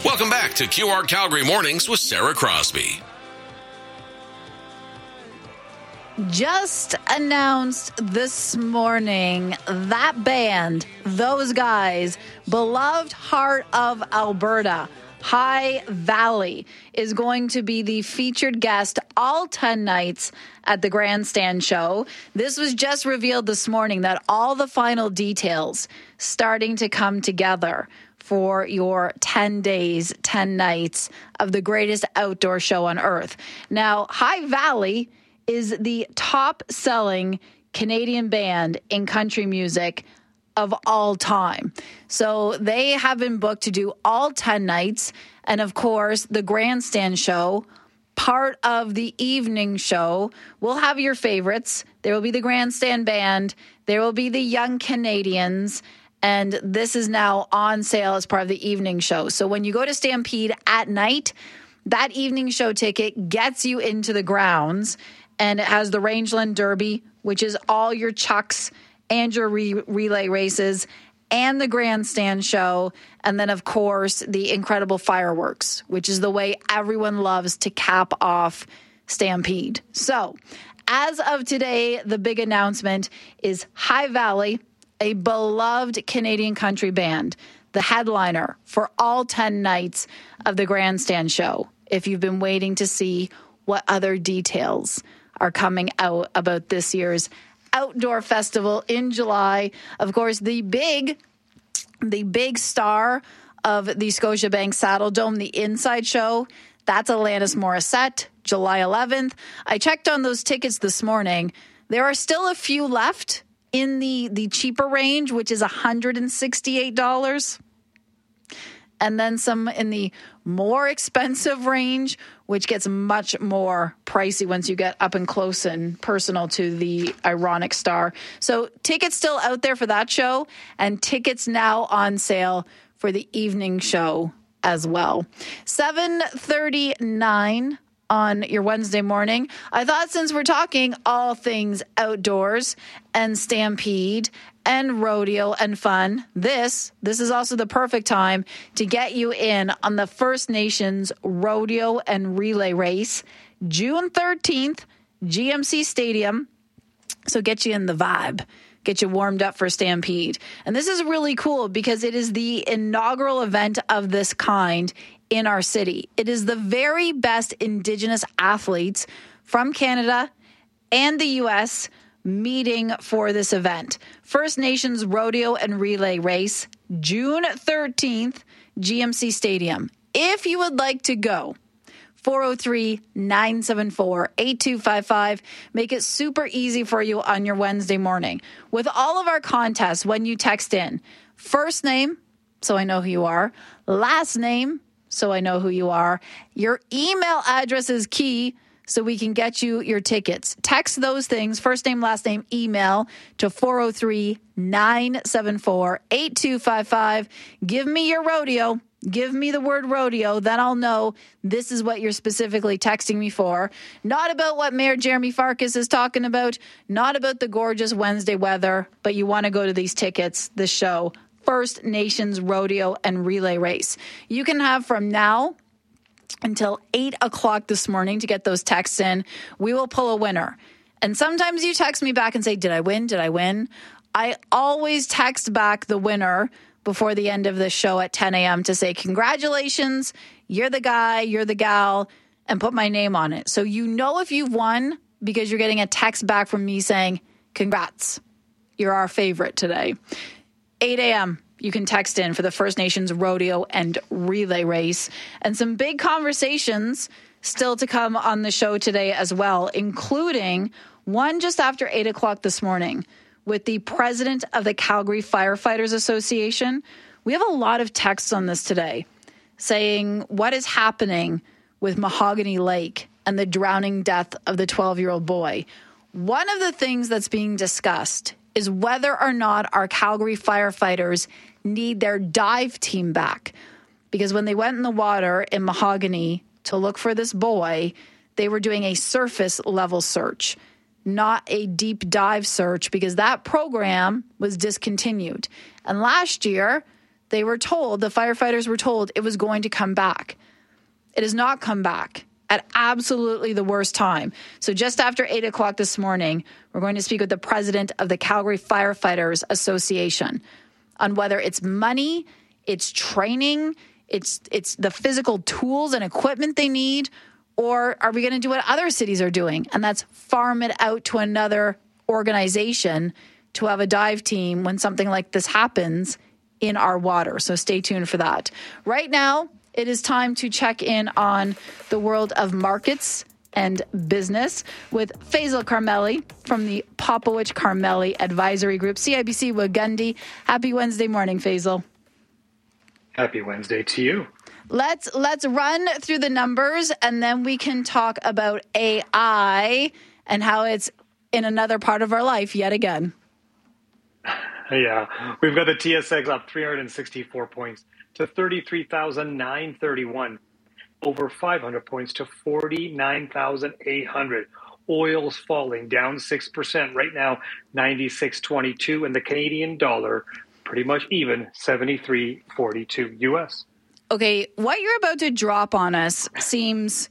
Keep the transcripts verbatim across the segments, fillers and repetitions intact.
Welcome back to Q R Calgary Mornings with Sarah Crosby. Just announced this morning that band, those guys, beloved heart of Alberta, High Valley, is going to be the featured guest all ten nights at the Grandstand show. This was just revealed this morning, that all the final details starting to come together for your ten days, ten nights of the greatest outdoor show on earth. Now, High Valley is the top-selling Canadian band in country music of all time. So they have been booked to do all ten nights. And of course, the Grandstand show, part of the evening show, will have your favorites. There will be the Grandstand band. There will be the Young Canadians. And this is now on sale as part of the evening show. So when you go to Stampede at night, that evening show ticket gets you into the grounds. And it has the Rangeland Derby, which is all your chucks and your re- relay races, and the Grandstand show. And then, of course, the incredible fireworks, which is the way everyone loves to cap off Stampede. So as of today, the big announcement is High Valley, a beloved Canadian country band, the headliner for all ten nights of the Grandstand show. If you've been waiting to see what other details are coming out about this year's outdoor festival in July. Of course, the big, the big star of the Scotiabank Saddle Dome, the Inside Show, that's Alanis Morissette, July eleventh. I checked on those tickets this morning. There are still a few left in the, the cheaper range, which is one hundred sixty-eight dollars. And then some in the more expensive range, which gets much more pricey once you get up and close and personal to the ironic star. So tickets still out there for that show, and tickets now on sale for the evening show as well. seven thirty-nine on your Wednesday morning. I thought, since we're talking all things outdoors and Stampede and rodeo and fun, this this is also the perfect time to get you in on the First Nations Rodeo and Relay Race, June thirteenth, G M C Stadium. So get you in the vibe, get you warmed up for Stampede. And this is really cool because it is the inaugural event of this kind in our city. It is the very best Indigenous athletes from Canada and the U S meeting for this event. First Nations Rodeo and Relay Race, June thirteenth, G M C Stadium. If you would like to go, four oh three, nine seven four, eight two five five. Make it super easy for you on your Wednesday morning. With all of our contests, when you text in, first name, so I know who you are, last name, so I know who you are, your email address is key, so we can get you your tickets. Text those things, first name, last name, email, to four oh three, nine seven four, eight two five five. Give me your rodeo. Give me the word rodeo. Then I'll know this is what you're specifically texting me for. Not about what Mayor Jeremy Farkas is talking about. Not about the gorgeous Wednesday weather. But you want to go to these tickets, this show, First Nations Rodeo and Relay Race. You can have from now until eight o'clock this morning to get those texts in. We will pull a winner. And sometimes you text me back and say, did I win? Did I win? I always text back the winner before the end of the show at ten a.m. to say, congratulations, you're the guy, you're the gal, and put my name on it. So you know if you've won because you're getting a text back from me saying, congrats, you're our favorite today. eight a.m. You can text in for the First Nations Rodeo and Relay Race. And some big conversations still to come on the show today as well, including one just after eight o'clock this morning with the president of the Calgary Firefighters Association. We have a lot of texts on this today saying what is happening with Mahogany Lake and the drowning death of the twelve-year-old boy. One of the things that's being discussed is whether or not our Calgary firefighters need their dive team back. Because when they went in the water in Mahogany to look for this boy, they were doing a surface level search, not a deep dive search, because that program was discontinued. And last year, they were told, the firefighters were told it was going to come back. It has not come back at absolutely the worst time. So just after eight o'clock this morning, we're going to speak with the president of the Calgary Firefighters Association on whether it's money, it's training, it's it's the physical tools and equipment they need, or are we going to do what other cities are doing? And that's farm it out to another organization to have a dive team when something like this happens in our water. So stay tuned for that. Right now, it is time to check in on the world of markets and business with Faisal Karmali from the Popowich Karmali Advisory Group, C I B C Wagundi. Happy Wednesday morning, Faisal. Happy Wednesday to you. Let's let's run through the numbers, and then we can talk about A I and how it's in another part of our life yet again. Yeah, we've got the T S X up three hundred sixty-four points to thirty-three thousand nine hundred thirty-one, over five hundred points to forty-nine thousand eight hundred. Oil's falling, down six percent right now, ninety-six twenty-two, and the Canadian dollar pretty much even, seventy-three forty-two U S. Okay, what you're about to drop on us seems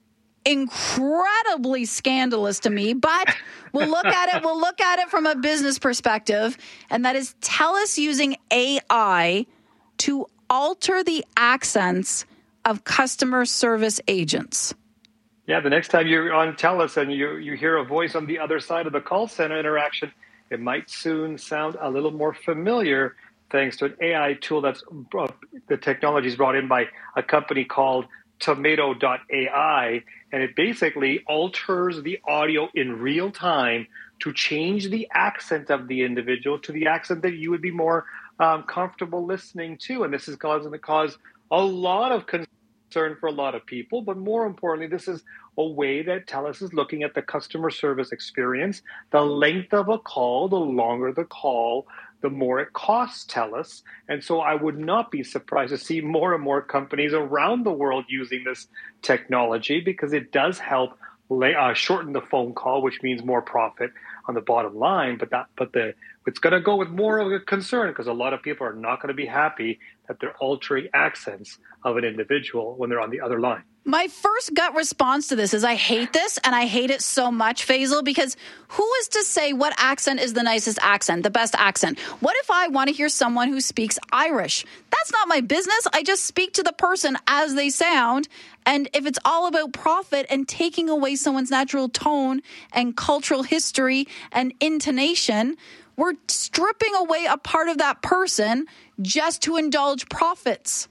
incredibly scandalous to me, but we'll look at it. We'll look at it from a business perspective, and that is TELUS using A I to alter the accents of customer service agents. Yeah, the next time you're on TELUS and you you hear a voice on the other side of the call center interaction, it might soon sound a little more familiar thanks to an A I tool that's uh, the technology is brought in by a company called Tomato dot A I, and it basically alters the audio in real time to change the accent of the individual to the accent that you would be more um, comfortable listening to. And this is causing to cause a lot of concern for a lot of people. But more importantly, this is a way that TELUS is looking at the customer service experience. The length of a call, the longer the call, the more it costs TELUS. And so I would not be surprised to see more and more companies around the world using this technology, because it does help lay, uh, shorten the phone call, which means more profit on the bottom line. But that, but the it's going to go with more of a concern, because a lot of people are not going to be happy that they're altering accents of an individual when they're on the other line. My first gut response to this is I hate this, and I hate it so much, Faisal, because who is to say what accent is the nicest accent, the best accent? What if I want to hear someone who speaks Irish? That's not my business. I just speak to the person as they sound. And if it's all about profit and taking away someone's natural tone and cultural history and intonation, we're stripping away a part of that person just to indulge profits.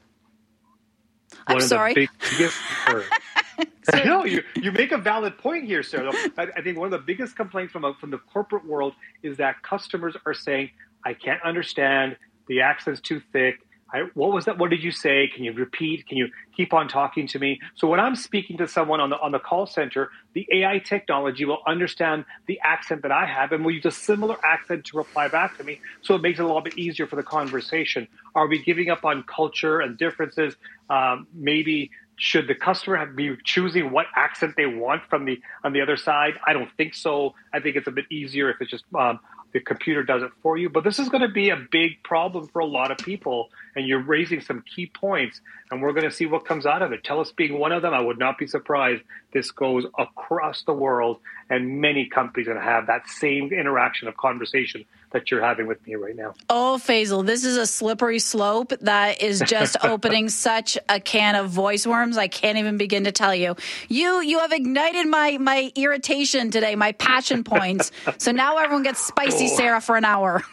I'm One sorry. Of the biggest, so, no, you, you make a valid point here, Sarah. I, I think one of the biggest complaints from, a, from the corporate world is that customers are saying, I can't understand, the accent's too thick. I, what was that? What did you say? Can you repeat? Can you keep on talking to me? So when I'm speaking to someone on the on the call center, the A I technology will understand the accent that I have and will use a similar accent to reply back to me. So it makes it a little bit easier for the conversation. Are we giving up on culture and differences? Um, maybe should the customer have, be choosing what accent they want from the on the other side? I don't think so. I think it's a bit easier if it's just um, the computer does it for you. But this is going to be a big problem for a lot of people. And you're raising some key points, and we're going to see what comes out of it. TELUS being one of them, I would not be surprised this goes across the world, and many companies are going to have that same interaction of conversation that you're having with me right now. Oh, Faisal, this is a slippery slope that is just opening such a can of voice worms. I can't even begin to tell you. You you have ignited my, my irritation today, my passion points. So now everyone gets spicy oh. Sarah for an hour.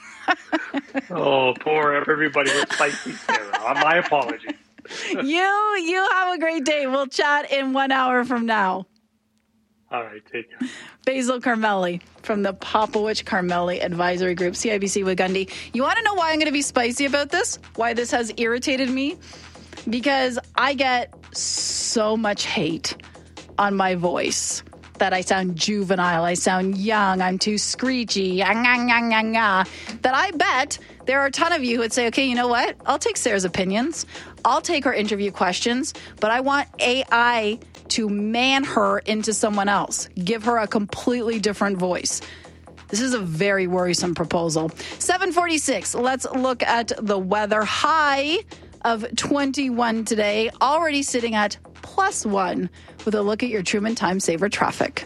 Oh, poor everybody with spicy Sarah. My apologies. you you have a great day. We'll chat in one hour from now. All right, take care. Faisal Karmali from the Popowich Karmali Advisory Group, C I B C Wagundi. You want to know why I'm going to be spicy about this? Why this has irritated me? Because I get so much hate on my voice. That I sound juvenile, I sound young, I'm too screechy, ah, ah, ah, ah, ah, that I bet there are a ton of you who would say, okay, you know what? I'll take Sarah's opinions. I'll take her interview questions, but I want A I to man her into someone else, give her a completely different voice. This is a very worrisome proposal. seven forty-six, let's look at the weather. High of twenty-one today, already sitting at plus one with a look at your Truman Time Saver traffic.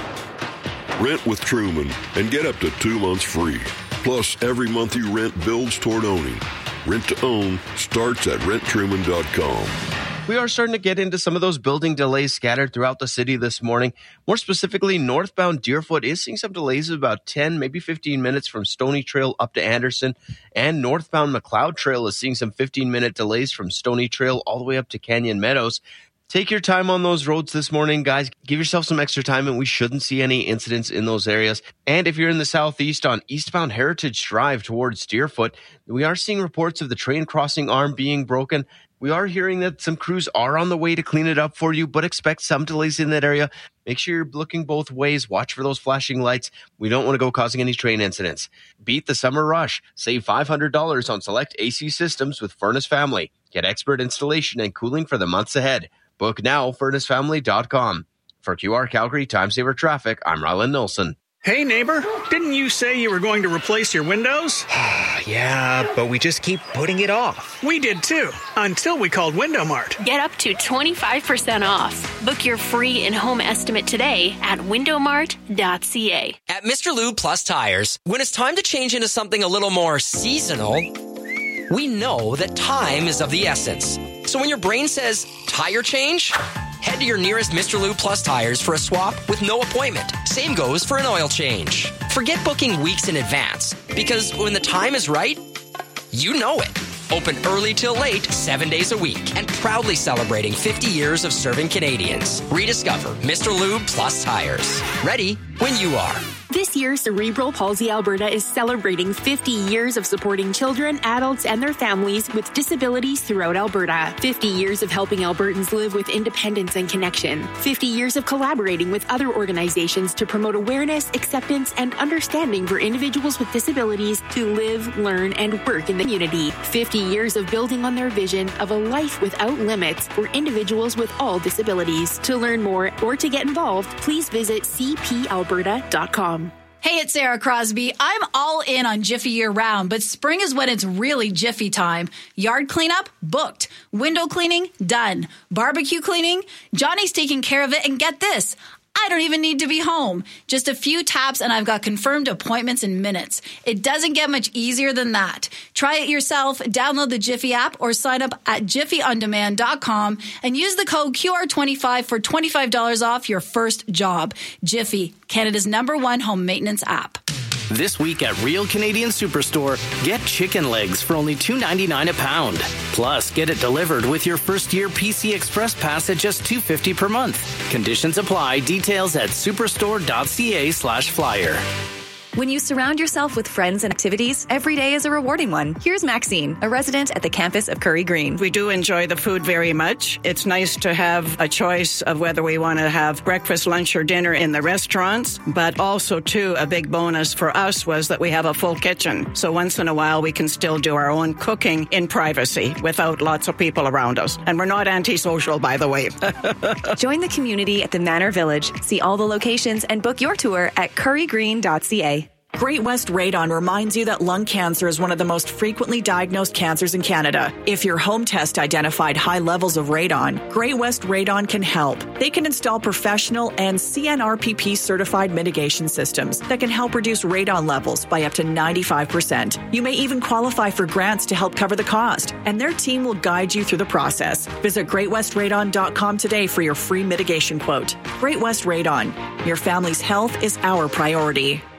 Rent with Truman and get up to two months free. Plus, every month you rent builds toward owning. Rent to own starts at rent truman dot com. We are starting to get into some of those building delays scattered throughout the city this morning. More specifically, northbound Deerfoot is seeing some delays of about ten, maybe fifteen minutes from Stony Trail up to Anderson. And northbound McLeod Trail is seeing some fifteen-minute delays from Stony Trail all the way up to Canyon Meadows. Take your time on those roads this morning, guys. Give yourself some extra time, and we shouldn't see any incidents in those areas. And if you're in the southeast on eastbound Heritage Drive towards Deerfoot, we are seeing reports of the train crossing arm being broken. We are hearing that some crews are on the way to clean it up for you, but expect some delays in that area. Make sure you're looking both ways. Watch for those flashing lights. We don't want to go causing any train incidents. Beat the summer rush. Save five hundred dollars on select A C systems with Furnace Family. Get expert installation and cooling for the months ahead. Book now, furnace family dot com. For Q R Calgary Time Saver Traffic, I'm Rylan Nilsson. Hey, neighbor, didn't you say you were going to replace your windows? Yeah, but we just keep putting it off. We did too, until we called Window Mart. Get up to twenty-five percent off. Book your free in-home estimate today at window mart dot c a. At Mister Lube Plus Tires, when it's time to change into something a little more seasonal, we know that time is of the essence. So when your brain says, tire change, head to your nearest Mister Lube Plus Tires for a swap with no appointment. Same goes for an oil change. Forget booking weeks in advance, because when the time is right, you know it. Open early till late, seven days a week, and proudly celebrating fifty years of serving Canadians. Rediscover Mister Lube Plus Tires. Ready when you are. This year, Cerebral Palsy Alberta is celebrating fifty years of supporting children, adults, and their families with disabilities throughout Alberta. fifty years of helping Albertans live with independence and connection. fifty years of collaborating with other organizations to promote awareness, acceptance, and understanding for individuals with disabilities to live, learn, and work in the community. fifty years of building on their vision of a life without limits for individuals with all disabilities. To learn more or to get involved, please visit c p alberta dot com. Hey, it's Sarah Crosby. I'm all in on Jiffy year-round, but spring is when it's really Jiffy time. Yard cleanup? Booked. Window cleaning? Done. Barbecue cleaning? Johnny's taking care of it, and get this, I don't even need to be home. Just a few taps and I've got confirmed appointments in minutes. It doesn't get much easier than that. Try it yourself. Download the Jiffy app or sign up at jiffy on demand dot com and use the code Q R twenty-five for twenty-five dollars off your first job. Jiffy, Canada's number one home maintenance app. This week at Real Canadian Superstore, get chicken legs for only two ninety-nine a pound. Plus, get it delivered with your first year P C Express Pass at just two fifty per month. Conditions apply. Details at superstore dot c a slash flyer. When you surround yourself with friends and activities, every day is a rewarding one. Here's Maxine, a resident at the campus of Curry Green. We do enjoy the food very much. It's nice to have a choice of whether we want to have breakfast, lunch, or dinner in the restaurants. But also, too, a big bonus for us was that we have a full kitchen. So once in a while, we can still do our own cooking in privacy without lots of people around us. And we're not antisocial, by the way. Join the community at the Manor Village. See all the locations and book your tour at curry green dot c a. Great West Radon reminds you that lung cancer is one of the most frequently diagnosed cancers in Canada. If your home test identified high levels of radon, Great West Radon can help. They can install professional and C N R P P certified mitigation systems that can help reduce radon levels by up to ninety-five percent. You may even qualify for grants to help cover the cost, and their team will guide you through the process. Visit great west radon dot com today for your free mitigation quote. Great West Radon. Your family's health is our priority.